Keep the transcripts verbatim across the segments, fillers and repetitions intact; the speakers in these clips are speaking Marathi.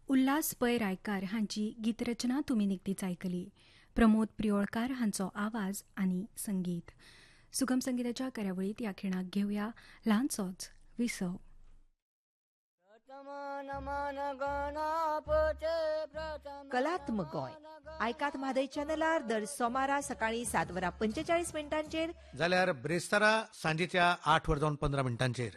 उल्हास पै रायकार हांची गीतरचना तुमी निकतीच आयकली. प्रमोद प्रियोळकार हांचो आवाज आनी संगीत. सुगम संगीताच्या कार्यावळीत ह्या खिणाक घेवया ल्हानसोच विसव. कलात्मक गोंय आयकात म्हादय चॅनलार दर सोमारा सकाळी सात वरां पंचेचाळीस मिनटांचेर जाल्यार ब्रेस्तारा सांजेच्या आठ वर जावन पंदरा मिनटांचेर.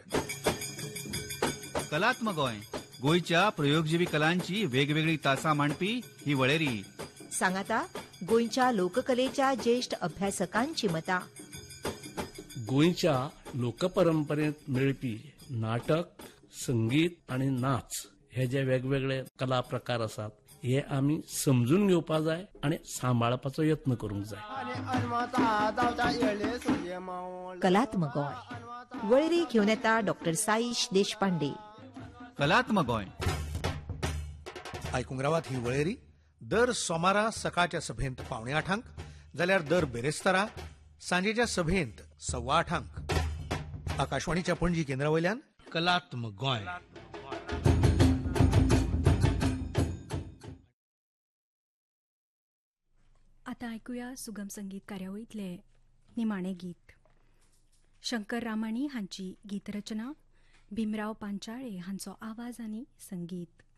कलात्मक गोंय गोंयच्या प्रयोगजिवी कलांची वेगवेगळी तासां मांडपी ही वळेरी. सांगाता गोंयच्या लोककलेच्या ज्येष्ठ अभ्यासकांची मतां. गोंयच्या लोकपरंपरेंत मेळपी नाटक, संगीत आनी नाच हे जे वेगवेगळे कला प्रकार आसात हे आमी समजून घेवपा जाय आनी सांबाळपाचो यत्न करूंक जाय. कलात्मक गोंय वळेरी घेवन येता डॉक्टर साईश देशपांडे. कलात्मक गोंय आयकूंक रावात ही वळेरी दर सोमारा सकाळच्या सभेंत पावणे आठांक, जाल्यार दर बेरेस्तारा सांजेच्या सभेंत सव्वा आठांक. आकाशवाणीच्या पणजी केंद्रावयल्यान कलात्मक गोंय. आतां आयकुया सुगम संगीत कार्यावळीतले निमाणें गीत. शंकर रामाणी हांची गीतरचना, भीमराव पांचाळे हांचो आवाज आनी संगीत.